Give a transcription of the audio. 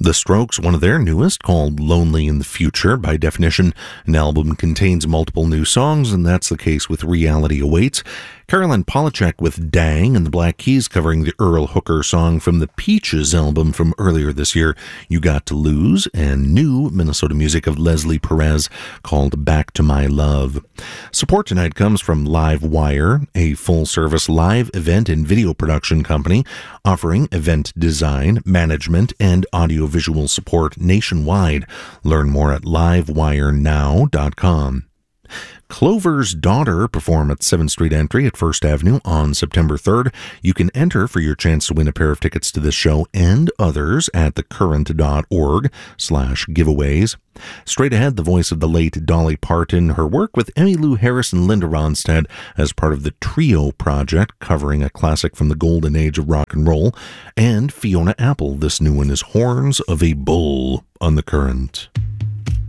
The Strokes, one of their newest, called Lonely in the Future. By definition, an album contains multiple new songs, and that's the case with Reality Awaits. Carolyn Polachek with Dang, and the Black Keys covering the Earl Hooker song from the Peaches album from earlier this year, You Got to Lose, and new Minnesota music of Leslie Perez called Back to My Love. Support tonight comes from Livewire, a full-service live event and video production company offering event design, management, and audiovisual support nationwide. Learn more at livewirenow.com. Clover's Daughter perform at 7th Street Entry at First Avenue on September 3rd. You can enter for your chance to win a pair of tickets to this show and others at thecurrent.org/giveaways. Straight ahead, the voice of the late Dolly Parton, her work with Emmylou Harris and Linda Ronstadt as part of the Trio Project, covering a classic from the golden age of rock and roll, and Fiona Apple. This new one is Horns of a Bull on The Current.